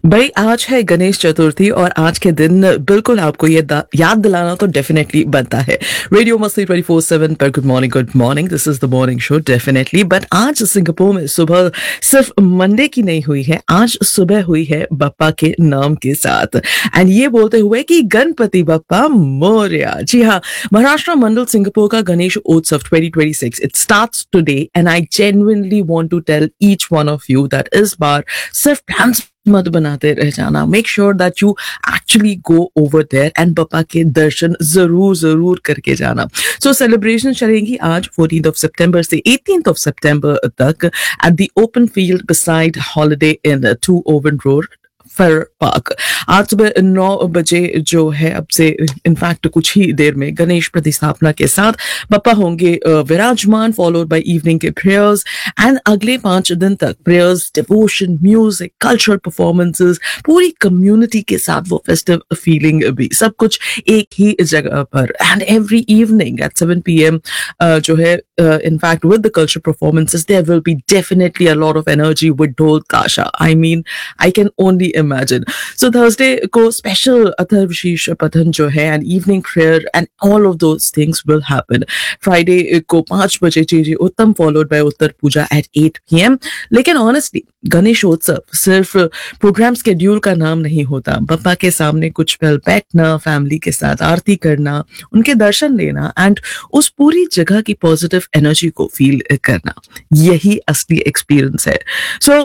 भाई आज है गणेश चतुर्थी और आज के दिन बिल्कुल आपको ये याद दिलाना तो डेफिनेटली बनता है। रेडियो मस्ती 24/7 पर good morning, this is the morning show definitely. But आज सिंगापुर में सुबह सिर्फ मंडे की नहीं हुई है, आज सुबह हुई है बप्पा के नाम के साथ एंड ये बोलते हुए कि गणपति बप्पा मोरया। जी हाँ, महाराष्ट्र मंडल सिंगापुर का गणेश उत्सव 2026 it starts today and I genuinely want to tell each one of you that इस बार सिर्फ प्लान्स मत बनाते रह जाना। Make sure that you actually go over there and Bappa के दर्शन जरूर जरूर करके जाना। सो सेलिब्रेशन चलेंगी आज 14th of September से 18th of September तक at the open field beside holiday in 2 oven road fair park. आज सुबह 9 बजे जो है अब से इनफैक्ट कुछ ही देर में गणेश प्रतिस्थापना के साथ बप्पा होंगे विराजमान, फॉलोड बाय इवनिंग के प्रेयर्स एंड अगले 5 दिन तक prayers, devotion, music, cultural performances, पूरी कम्युनिटी के साथ वो फेस्टिव फीलिंग भी, सब कुछ एक ही जगह पर and every evening eight 7 PM जो है in fact with the cultural performances there will be definitely a lot of energy with ढोल ताशा। I mean I can only imagine. So Thursday को special अथर्वशीर्ष पठन जो है and evening prayer and all of those things will happen. Friday को 5 बजे JJ उत्तम followed by Uttar Puja at 8 PM. लेकिन honestly गणेशोत्सव सिर्फ प्रोग्राम स्केड्यूल का नाम नहीं होता। बप्पा के सामने कुछ पल बैठना, फैमिली के साथ आरती करना, उनके दर्शन लेना एंड उस पूरी जगह की पॉजिटिव एनर्जी को फील करना, यही असली एक्सपीरियंस है। सो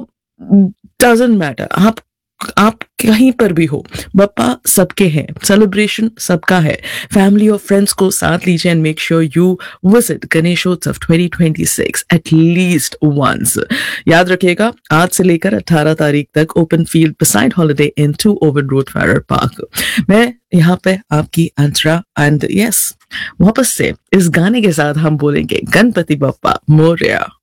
डजंट मैटर आप कहीं पर भी हो, बप्पा सबके हैं, सेलिब्रेशन सबका है। फैमिली और फ्रेंड्स को साथ लीजिए and make sure you visit Ganeshotsav 2026 at least once. याद रखिएगा आज से लेकर 18 तारीख तक ओपन फील्ड बिसाइड हॉलिडे इन 2 ओवन रोड फेयर पार्क। मैं यहाँ पे आपकी अंतरा एंड यस वापस से इस गाने के साथ हम बोलेंगे गणपति बप्पा मोरया।